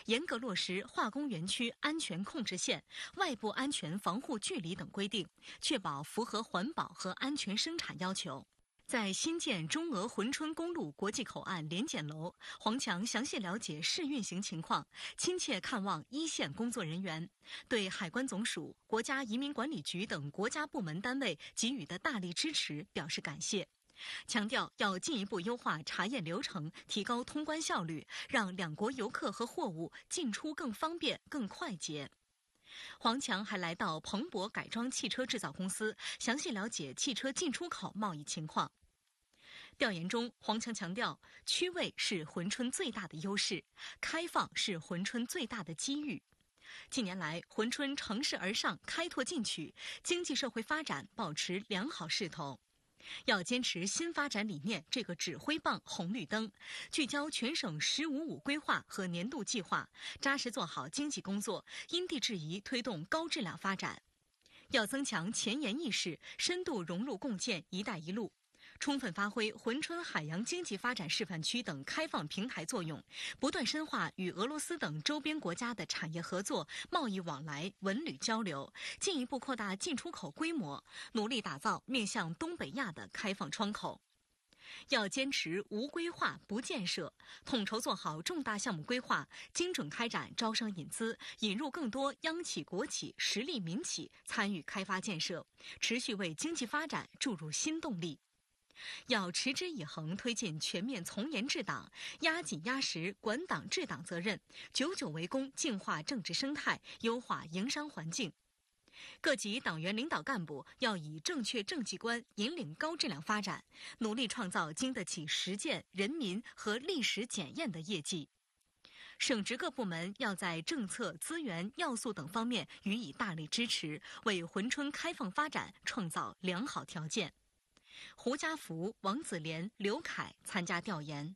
严格落实化工园区安全控制线、外部安全防护距离等规定，确保符合环保和安全生产要求。在新建中俄珲春公路国际口岸联检楼，黄强详细了解试运行情况，亲切看望一线工作人员，对海关总署、国家移民管理局等国家部门单位给予的大力支持表示感谢，强调要进一步优化查验流程，提高通关效率，让两国游客和货物进出更方便、更快捷。黄强还来到彭博改装汽车制造公司，详细了解汽车进出口贸易情况。调研中，黄强强调，区位是珲春最大的优势，开放是珲春最大的机遇。近年来，珲春乘势而上，开拓进取，经济社会发展保持良好势头。要坚持新发展理念这个指挥棒红绿灯，聚焦全省“15+5”规划和年度计划，扎实做好经济工作，因地制宜推动高质量发展。要增强前沿意识，深度融入共建“一带一路”，充分发挥珲春海洋经济发展示范区等开放平台作用，不断深化与俄罗斯等周边国家的产业合作、贸易往来、文旅交流，进一步扩大进出口规模，努力打造面向东北亚的开放窗口。要坚持无规划不建设，统筹做好重大项目规划，精准开展招商引资，引入更多央企、国企、实力民企参与开发建设，持续为经济发展注入新动力。要持之以恒推进全面从严治党，压紧压实管党治党责任，久久为功净化政治生态，优化营商环境。各级党员领导干部要以正确政绩观引领高质量发展，努力创造经得起实践、人民和历史检验的业绩。省直各部门要在政策、资源、要素等方面予以大力支持，为珲春开放发展创造良好条件。胡家福、王子莲、刘凯参加调研。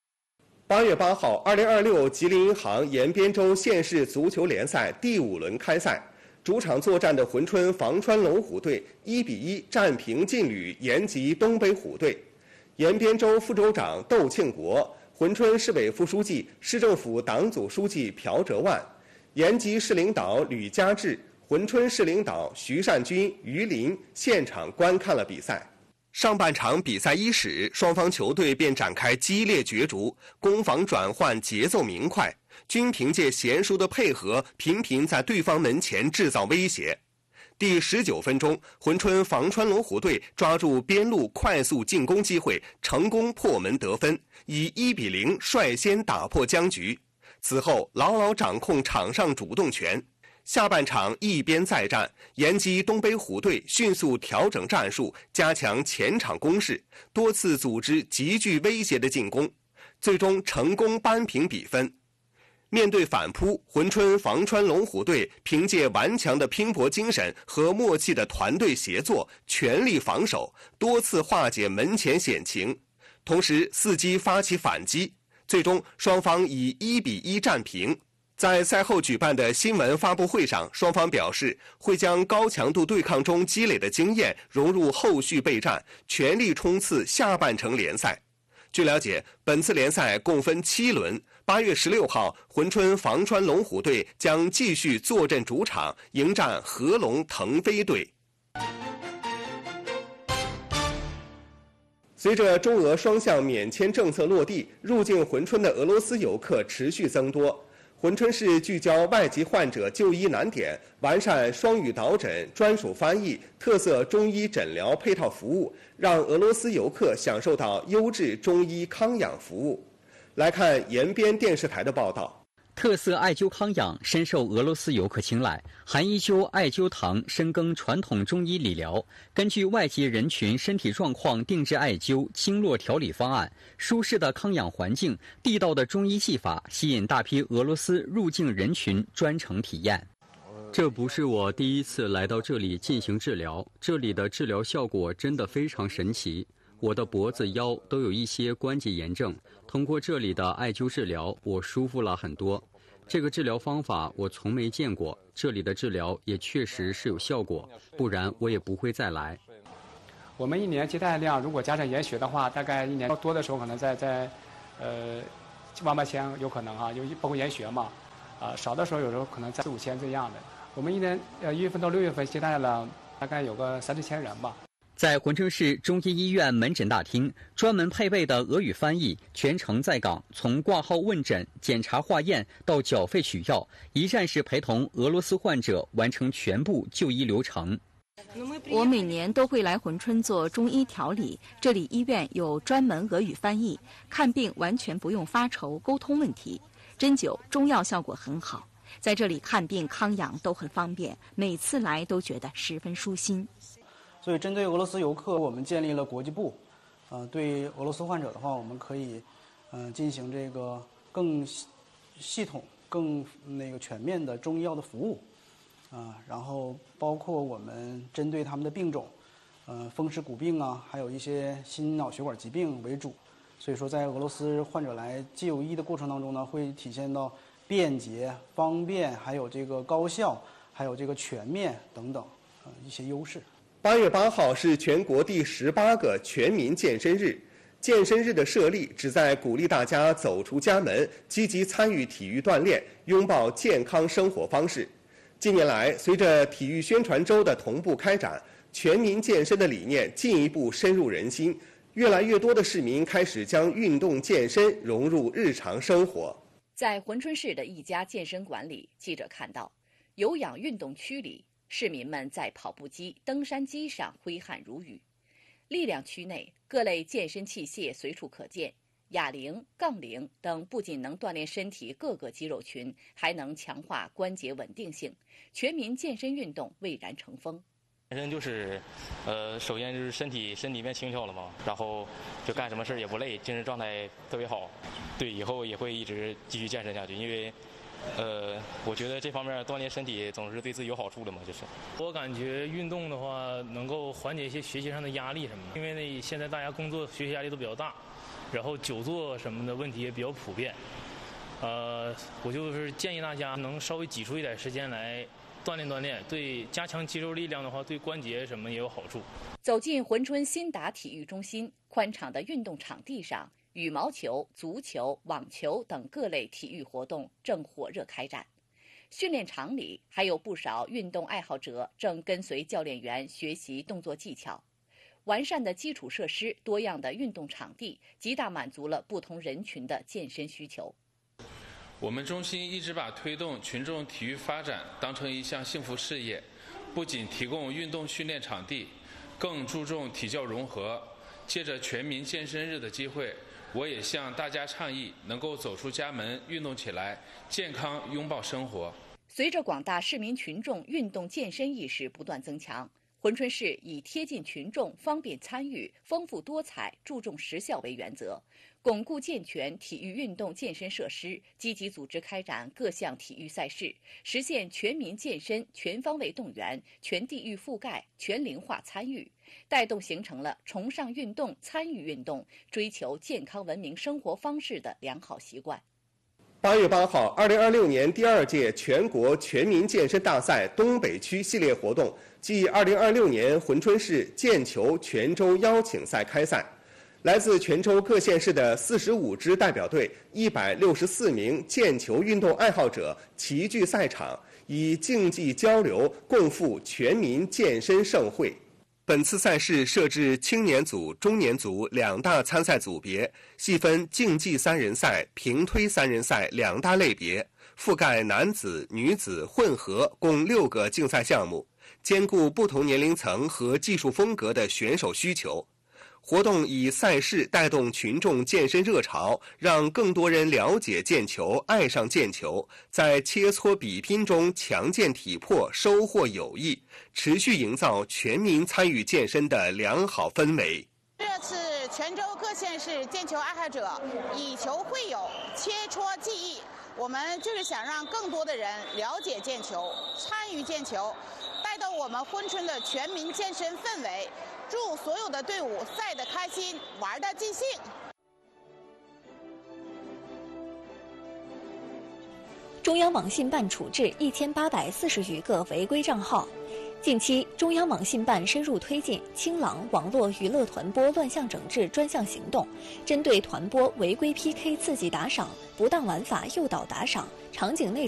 8月8号，2026吉林银行延边州县市足球联赛第5轮开赛，主场作战的珲春防川龙虎队1-1战平劲旅延吉东北虎队。延边州副州长窦庆国、珲春市委副书记、市政府党组书记朴哲万、延吉市领导吕家志、珲春市领导徐善军、于林现场观看了比赛。上半场比赛伊始，双方球队便展开激烈角逐，攻防转换节奏明快，均凭借娴熟的配合，频频在对方门前制造威胁。第19分钟，珲春防川龙虎队抓住边路快速进攻机会，成功破门得分，以1-0率先打破僵局。此后牢牢掌控场上主动权。下半场一边再战，延吉东北虎队迅速调整战术，加强前场攻势，多次组织极具威胁的进攻，最终成功扳平比分。面对反扑，珲春防川龙虎队凭借顽强的拼搏精神和默契的团队协作，全力防守，多次化解门前险情，同时伺机发起反击，最终双方以1-1战平。在赛后举办的新闻发布会上，双方表示会将高强度对抗中积累的经验融入后续备战，全力冲刺下半程联赛。据了解，本次联赛共分7轮，8月16号，珲春防川龙虎队将继续坐镇主场，迎战合龙腾飞队。随着中俄双向免签政策落地，入境珲春的俄罗斯游客持续增多。珲春市聚焦外籍患者就医难点，完善双语导诊、专属翻译、特色中医诊疗配套服务，让俄罗斯游客享受到优质中医康养服务。来看延边电视台的报道。 特色艾灸康养深受俄罗斯游客青睐，含一灸、艾灸堂深耕传统中医理疗，根据外籍人群身体状况定制艾灸、经络调理方案，舒适的康养环境、地道的中医技法，吸引大批俄罗斯入境人群专程体验。这不是我第一次来到这里进行治疗，这里的治疗效果真的非常神奇。我的脖子、腰都有一些关节炎症，通过这里的艾灸治疗，我舒服了很多。这个治疗方法我从没见过，这里的治疗也确实是有效果，不然我也不会再来。 我们一年接待量如果加上研学的话，大概一年多的时候可能在18000有可能啊，因为包括研学嘛。 少的时候有时候可能在4、5千这样的。我们一年1月份到6月份接待了大概有个3、4千人吧。 在浑春市中医医院门诊大厅，专门配备的俄语翻译全程在岗，从挂号问诊、检查化验到缴费取药，一站式陪同俄罗斯患者完成全部就医流程。 我每年都会来珲春做中医调理，这里医院有专门俄语翻译，看病完全不用发愁沟通问题，针灸、中药效果很好。在这里看病康养都很方便，每次来都觉得十分舒心。 所以针对俄罗斯游客，我们建立了国际部，对俄罗斯患者的话，我们可以进行这个更系统、更全面的中医药的服务，然后包括我们针对他们的病种，风湿骨病啊，还有一些心脑血管疾病为主。所以说，在俄罗斯患者来就医的过程当中呢，会体现到便捷、方便，还有这个高效，还有这个全面等等一些优势。 8月8号是全国第18个全民健身日。健身日的设立旨在鼓励大家走出家门，积极参与体育锻炼，拥抱健康生活方式。近年来，随着体育宣传周的同步开展，全民健身的理念进一步深入人心，越来越多的市民开始将运动健身融入日常生活。 在珲春市的一家健身馆里，记者看到，有氧运动区里，市民们在跑步机、登山机上挥汗如雨；力量区内，各类健身器械随处可见，哑铃、杠铃等不仅能锻炼身体各个肌肉群，还能强化关节稳定性。全民健身运动蔚然成风。 健身就是，首先就是身体变轻巧了嘛，然后就干什么事也不累，精神状态特别好。对，以后也会一直继续健身下去，因为。我觉得这方面锻炼身体总是对自己有好处的嘛，就是。 我感觉运动的话，能够缓解一些学习上的压力什么的，因为现在大家工作、学习压力都比较大，然后久坐什么的问题也比较普遍。我就是建议大家能稍微挤出一点时间来锻炼，对加强肌肉力量的话，对关节什么也有好处。 走进珲春新达体育中心，宽敞的运动场地上，羽毛球、足球、网球等各类体育活动正火热开展。训练场里还有不少运动爱好者正跟随教练员学习动作技巧。完善的基础设施、多样的运动场地，极大满足了不同人群的健身需求。 我们中心一直把推动群众体育发展当成一项幸福事业，不仅提供运动训练场地，更注重体教融合。借着全民健身日的机会，我也向大家倡议，能够走出家门，运动起来，健康拥抱生活。 随着广大市民群众运动健身意识不断增强，珲春市以贴近群众、方便参与、丰富多彩、注重实效为原则，巩固健全体育运动健身设施，积极组织开展各项体育赛事，实现全民健身全方位动员、全地域覆盖、全龄化参与，带动形成了崇尚运动、参与运动、追求健康文明生活方式的良好习惯。 8月8号，2026年第2届全国全民健身大赛东北区系列活动暨2026年珲春市健球全州邀请赛开赛。来自全州各县市的45支代表队、164名健球运动爱好者齐聚赛场，以竞技交流共赴全民健身盛会。本次赛事设置青年组、中年组2大参赛组别，细分竞技3人赛、平推3人赛2大类别，覆盖男子、女子混合共6个竞赛项目，兼顾不同年龄层和技术风格的选手需求。活动以赛事带动群众健身热潮，让更多人了解健球、爱上健球，在切磋比拼中强健体魄，收获友谊，持续营造全民参与健身的良好氛围。 这次全州各县市健球爱好者以球会友，切磋技艺，我们就是想让更多的人了解健球，参与健球，带动我们珲春的全民健身氛围。祝所有的队伍赛得开心，玩得尽兴。 中央网信办处置1840余个违规账号。近期，中央网信办深入推进清朗网络娱乐团播乱象整治专项行动，针对团播违规 PK 刺激打赏、不当玩法诱导打赏、场景内